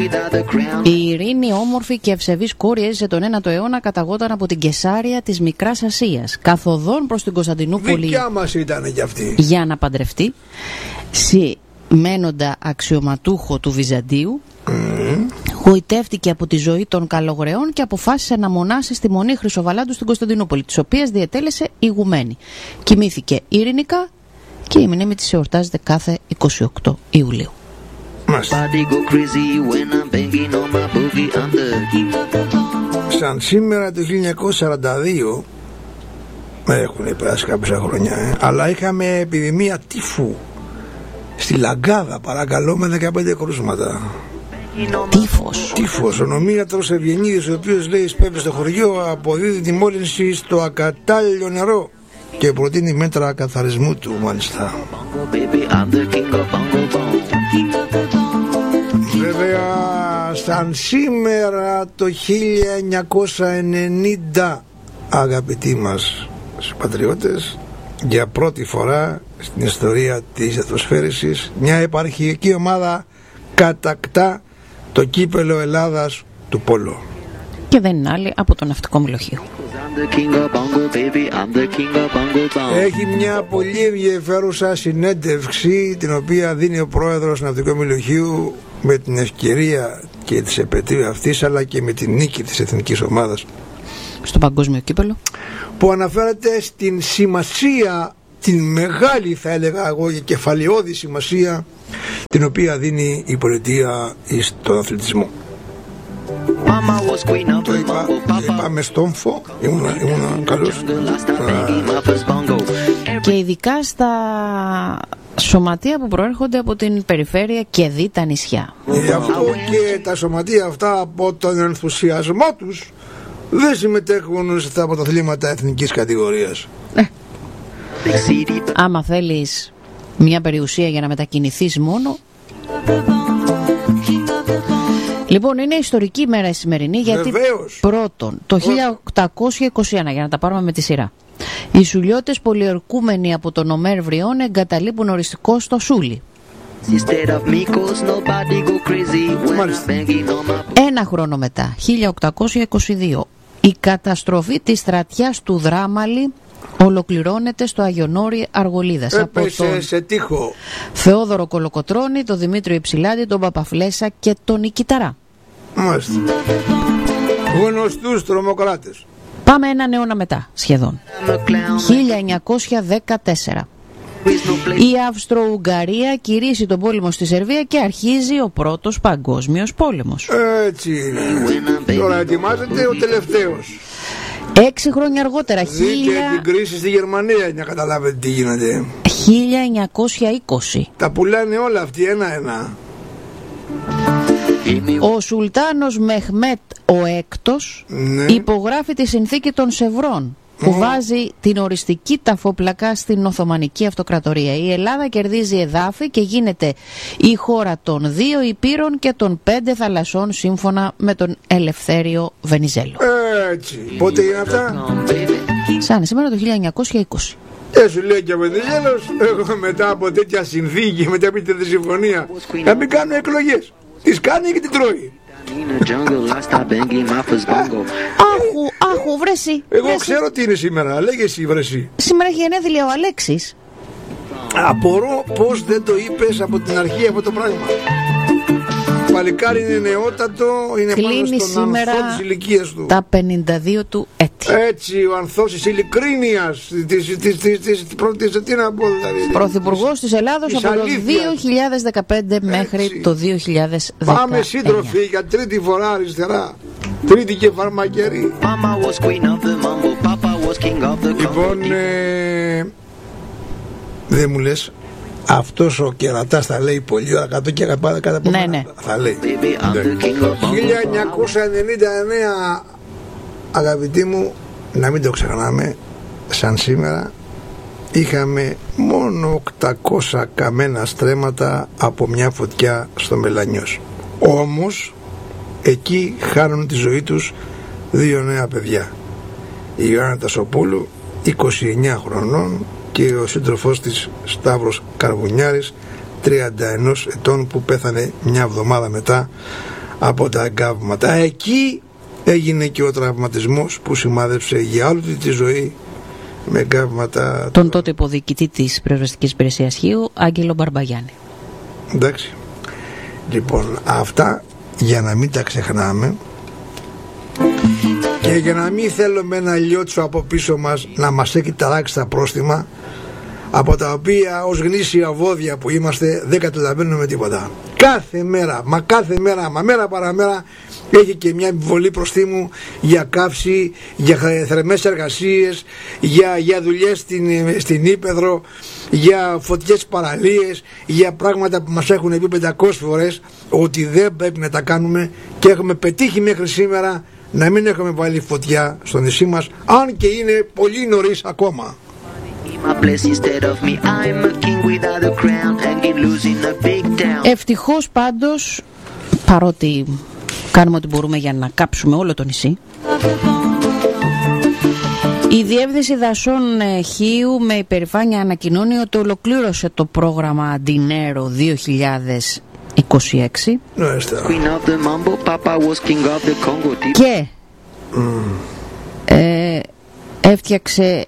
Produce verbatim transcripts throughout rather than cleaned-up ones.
Η Ειρήνη, όμορφη και ευσεβής κόρη, έζησε τον ένατο αιώνα, καταγόταν από την Κεσάρια της Μικράς Ασίας. Καθοδόν προς την Κωνσταντινούπολη. Δικιά μας ήταν κι αυτή. Για να παντρευτεί, μένοντα αξιωματούχο του Βυζαντίου, mm. γοητεύτηκε από τη ζωή των καλογρεών και αποφάσισε να μονάσει στη Μονή Χρυσοβαλάντου στην Κωνσταντινούπολη, της οποίας διετέλεσε ηγουμένη. Κοιμήθηκε ειρηνικά και η μνήμη της εορτάζεται κάθε εικοστή ογδόη Ιουλίου. Σαν σήμερα το χίλια εννιακόσια σαράντα δύο, έχουν περάσει κάποια χρόνια, ε, αλλά είχαμε επιδημία τύφου στη Λαγκάδα, παρακαλώ, με δεκαπέντε κρούσματα. Τύφος. Τύφος. Ο νομίατρος Ευγενίδης, ο οποίος λέει σπέβει στο χωριό, αποδίδει τη μόλυνση στο ακατάλληλο νερό και προτείνει μέτρα καθαρισμού του, μάλιστα. Βέβαια, σαν σήμερα το χίλια εννιακόσια ενενήντα, αγαπητοί μας πατριώτες, για πρώτη φορά στην ιστορία της ατμοσφαίρησης, μια επαρχιακή ομάδα κατακτά το κύπελο Ελλάδας του Πόλο. Και δεν είναι άλλη από το ναυτικό μυλοχείο. Έχει μια πολύ ενδιαφέρουσα συνέντευξη, την οποία δίνει ο πρόεδρος του ναυτικού μυλοχείου με την ευκαιρία και της επετείου αυτής, αλλά και με την νίκη της εθνικής ομάδας στο παγκόσμιο κύπελο, που αναφέρεται στην σημασία, την μεγάλη, θα έλεγα εγώ, και κεφαλαιώδη σημασία, την οποία δίνει η πολιτεία στον αθλητισμό. Το είπα, είπα με στόμφο, ήμουνα, ήμουνα καλός. Και ειδικά στα σωματεία που προέρχονται από την περιφέρεια και δι τα νησιά. Γι' αυτό και τα σωματεία αυτά, από τον ενθουσιασμό τους, δεν συμμετέχουν στα πρωταθλήματα εθνικής κατηγορίας. Ε. Άμα θέλεις μια περιουσία για να μετακινηθείς μόνο. Λοιπόν, είναι ιστορική ημέρα η σημερινή, γιατί βεβαίως, πρώτον το χίλια οκτακόσια είκοσι ένα, για να τα πάρουμε με τη σειρά, οι Σουλιώτες, πολιορκούμενοι από τον Ομέρ Βριών, εγκαταλείπουν οριστικό στο Σούλι. Ένα χρόνο μετά, χίλια οκτακόσια είκοσι δύο, η καταστροφή της στρατιάς του Δράμαλη ολοκληρώνεται στο Αγιονόρι Αργολίδας. Έπεσε από τον σε τείχο Θεόδωρο Κολοκοτρώνη, τον Δημήτριο Υψηλάντη, τον Παπαφλέσσα και τον Νικηταρά. Μάλιστα. Γνωστούς τρομοκράτες. Πάμε έναν αιώνα μετά σχεδόν, χίλια εννιακόσια δεκατέσσερα. Η Αυστρο-Ουγγαρία κηρύσσει τον πόλεμο στη Σερβία και αρχίζει ο πρώτος παγκόσμιος πόλεμος. Έτσι είναι. Τώρα ετοιμάζεται ο τελευταίος. Έξι χρόνια αργότερα, Δείτε χίλια... την κρίση στη Γερμανία, για να καταλάβετε τι γίνεται. χίλια εννιακόσια είκοσι. Τα πουλάνε όλα αυτοί ένα-ένα. Ο Σουλτάνος Μεχμέτ ο Έκτος, ναι, υπογράφει τη συνθήκη των Σευρών, που mm. βάζει την οριστική ταφοπλακά στην Οθωμανική Αυτοκρατορία. Η Ελλάδα κερδίζει εδάφη και γίνεται η χώρα των δύο υπήρων και των πέντε θαλασσών, σύμφωνα με τον Ελευθέριο Βενιζέλο. Έτσι. Πότε είναι αυτά? Σαν σήμερα το χίλια εννιακόσια είκοσι. Ε, σου λέει και ο Βενιζέλος, εγώ μετά από τέτοια συνθήκη, μετά από τη συμφωνία, να μην κάνουν εκλογές. Τις κάνει και την τρώει. Άχου, άχου, βρεσί. Εγώ βρεσί. ξέρω τι είναι σήμερα, λέγε εσύ, βρεσί. Σήμερα έχει γενέθλια ο Αλέξης. Απορώ πως δεν το είπες από την αρχή αυτό το πράγμα. Παλικάρι είναι νεότατο, είναι κλείνει πάνω στον ανθό της ηλικίας του. Τα πενήντα δύο του έτη. Έτσι, ο ανθός της ειλικρίνειας, της, της, της, της, της, τι να πω δηλαδή. Πρωθυπουργός της Ελλάδος από το δύο χιλιάδες δεκαπέντε μέχρι έτσι. Το δύο χιλιάδες δεκαεννιά. Πάμε σύντροφοι για τρίτη φορά αριστερά. Τρίτη και φαρμακερή. Λοιπόν, ε, δεν μου λες, αυτός ο κερατάς θα λέει πολύ ώρα κάτω και κάτω από ναι, ναι. θα λέει. χίλια εννιακόσια ενενήντα εννέα, αγαπητοί μου, να μην το ξεχνάμε, σαν σήμερα είχαμε μόνο οκτακόσια καμένα στρέμματα από μια φωτιά στο Μελανιός. Όμως εκεί χάνουν τη ζωή τους δύο νέα παιδιά, η Ιωάννα Τασοπούλου, είκοσι εννέα χρονών, και ο σύντροφός της Σταύρος Καρβουνιάρης, τριάντα ένα ετών, που πέθανε μια εβδομάδα μετά από τα εγκάβματα. Εκεί έγινε και ο τραυματισμός που σημάδεψε για όλη τη ζωή με εγκάβματα τον τότε υποδιοικητή της Πυροσβεστικής Υπηρεσίας Χίου, Άγγελο Μπαρμπαγιάννη. Εντάξει. Λοιπόν, αυτά για να μην τα ξεχνάμε και για να μην θέλουμε ένα λιότσο από πίσω μας να μας έχει ταράξει τα πρόστιμα, από τα οποία ως γνήσια βόδια που είμαστε δεν καταλαβαίνουμε τίποτα. Κάθε μέρα, μα κάθε μέρα, μα μέρα παραμέρα έχει και μια επιβολή προστίμου για καύση, για θερμές εργασίες, για, για δουλειές στην, στην Ύπεδρο, για φωτιές παραλίες, για πράγματα που μας έχουν πει πεντακόσιες φορές ότι δεν πρέπει να τα κάνουμε, και έχουμε πετύχει μέχρι σήμερα να μην έχουμε βάλει φωτιά στο νησί μας, αν και είναι πολύ νωρίς ακόμα. Ευτυχώς πάντως, παρότι κάνουμε ό,τι μπορούμε για να κάψουμε όλο το νησί, η Διεύθυνση Δασών Χίου με υπερηφάνεια ανακοινώνει ότι ολοκλήρωσε το πρόγραμμα Αντινέρο δύο χιλιάδες είκοσι έξι και mm. ε, έφτιαξε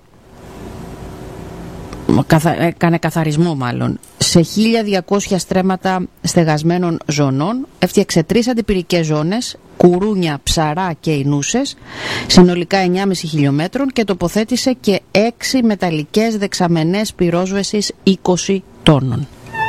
έκανε καθαρισμό μάλλον σε χίλια διακόσια στρέμματα στεγασμένων ζωνών, έφτιαξε τρεις αντιπυρικές ζώνες, Κουρούνια, Ψαρά και Ινούσες, συνολικά εννιά κόμμα πέντε χιλιόμετρων, και τοποθέτησε και έξι μεταλλικές δεξαμενές πυρόσβεσης είκοσι τόνων.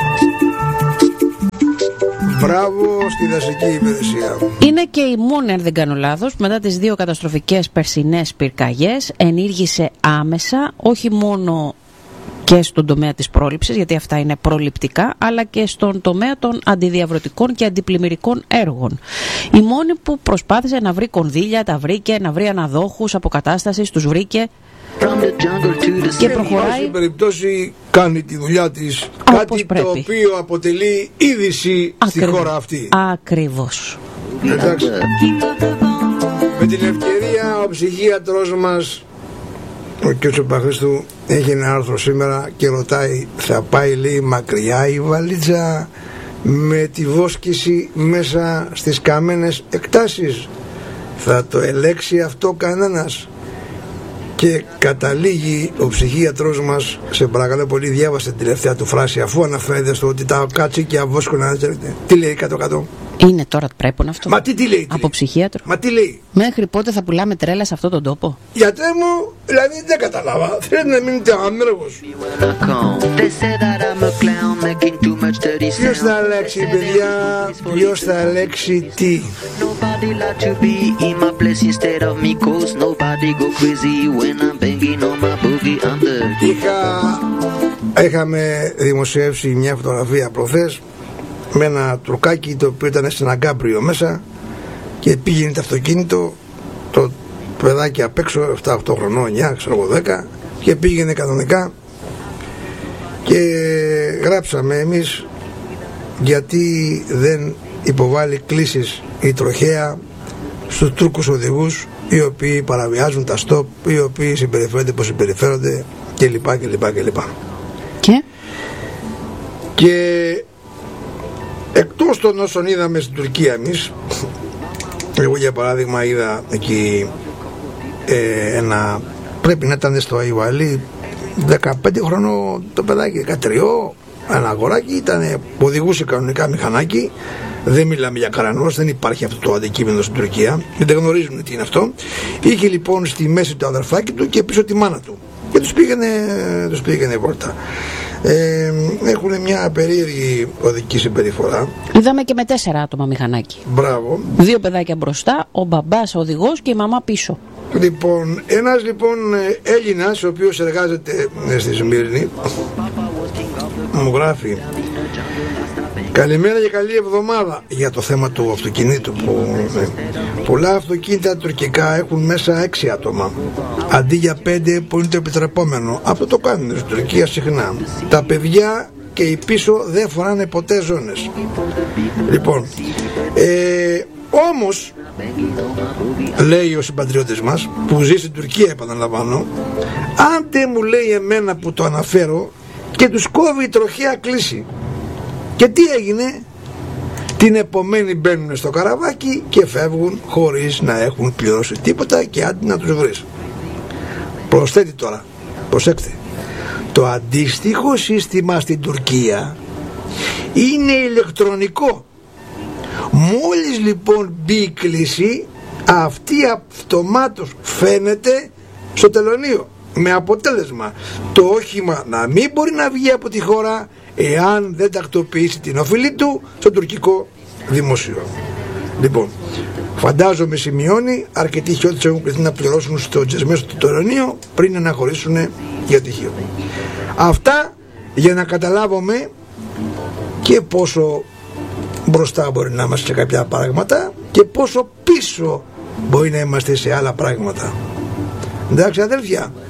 Μπράβο στη δασική υπηρεσία. Είναι και η μόνη, αν δεν κάνω λάθος, μετά τις δύο καταστροφικές περσινές πυρκαγιές ενήργησε άμεσα, όχι μόνο και στον τομέα της πρόληψης, γιατί αυτά είναι προληπτικά, αλλά και στον τομέα των αντιδιαβρωτικών και αντιπλημμυρικών έργων. Η μόνη που προσπάθησε να βρει κονδύλια, τα βρήκε, να βρει αναδόχους αποκατάστασης, τους βρήκε και προχωράει. Σε περιπτώσει κάνει τη δουλειά της, κάτι πρέπει. Το οποίο αποτελεί είδηση στη χώρα αυτή. Ακριβώς. Εντάξει. Με την ευκαιρία ο ψυχίατρος μας, ο κ. Παχρίστου, έχει ένα άρθρο σήμερα και ρωτάει, θα πάει, λέει, μακριά η βαλίτσα με τη βόσκηση μέσα στις καμένες εκτάσεις? Θα το ελέξει αυτό κανένας? Και καταλήγει ο ψυχίατρος μας, σε παρακαλώ πολύ, διάβασε την τελευταία του φράση, αφού αναφέρεται στο ότι τα κάτσικια βόσκουν. Τι λέει κάτω κάτω? Είναι τώρα πρέπον αυτό? Μα τι, τι λέει? Τι από λέει? Ψυχίατρο? Μα τι λέει? Μέχρι πότε θα πουλάμε τρέλα σε αυτόν τον τόπο? Γιατρέ μου, δηλαδή δεν καταλάβα. Θέλετε να μείνετε αμέργος? Ποιος θα ελέξει, παιδιά? Ποιος θα ελέξει τι? Είχα, είχαμε δημοσιεύσει μια φωτογραφία προχθές με ένα τρουκάκι το οποίο ήταν σε ένα γκάμπριο μέσα και πήγαινε το αυτοκίνητο, το παιδάκι απ' έξω, επτά οκτώ χρονών, εννιά, ξέρω εγώ, δέκα, και πήγαινε κανονικά, και γράψαμε εμείς γιατί δεν υποβάλλει κλήσεις η τροχέα στους Τούρκους οδηγούς, οι οποίοι παραβιάζουν τα στόπ, οι οποίοι συμπεριφέρονται πως συμπεριφέρονται κλπ κλπ κλπ. Και? Και εκτός των όσων είδαμε στην Τουρκία εμείς, εγώ για παράδειγμα είδα εκεί ε, ένα, πρέπει να ήταν στο Αϊβαλί, δεκαπέντε χρονών το παιδάκι, δεκατρία, ένα αγοράκι, ήταν, οδηγούσε κανονικά μηχανάκι. Δεν μιλάμε για καρανός, δεν υπάρχει αυτό το αντικείμενο στην Τουρκία, δεν γνωρίζουν τι είναι αυτό. Είχε λοιπόν στη μέση το αδερφάκι του και πίσω τη μάνα του και τους πήγαινε, τους πήγαινε βόλτα. Ε, έχουν μια περίεργη οδική συμπεριφορά. Είδαμε και με τέσσερα άτομα μηχανάκι. Μπράβο. Δύο παιδάκια μπροστά, ο μπαμπάς ο οδηγός και η μαμά πίσω. Λοιπόν, ένας λοιπόν Έλληνας, ο οποίος εργάζεται στη Σμύρνη, μου γράφει: καλημέρα και καλή εβδομάδα, για το θέμα του αυτοκινήτου που, ναι. Πολλά αυτοκίνητα τουρκικά έχουν μέσα έξι άτομα αντί για πέντε που είναι το επιτρεπόμενο. Αυτό το κάνουν στην Τουρκία συχνά. Τα παιδιά και οι πίσω δεν φοράνε ποτέ ζώνες. Λοιπόν, ε, όμως λέει ο συμπατριώτης μας που ζει στην Τουρκία, επαναλαμβάνω, άντε μου λέει εμένα που το αναφέρω και τους κόβει η τροχαία κλίση. Και τι έγινε? την επομένη μπαίνουν στο καραβάκι και φεύγουν χωρίς να έχουν πληρώσει τίποτα και άντε να τους βρεις. Προσθέτει τώρα, προσέξτε, το αντίστοιχο σύστημα στην Τουρκία είναι ηλεκτρονικό. Μόλις λοιπόν μπει η κλήση, αυτή αυτομάτως φαίνεται στο τελωνείο, με αποτέλεσμα το όχημα να μην μπορεί να βγει από τη χώρα εάν δεν τακτοποιήσει την οφειλή του στο τουρκικό δημοσίο. Λοιπόν, φαντάζομαι σημειώνει, αρκετοί χιώτες έχουν κληθεί να πληρώσουν στο τζεσμένο στο τελωνείο πριν να χωρίσουν για τυχείο. Αυτά για να καταλάβουμε και πόσο μπροστά μπορεί να είμαστε σε κάποια πράγματα και πόσο πίσω μπορεί να είμαστε σε άλλα πράγματα. Εντάξει αδέλφια.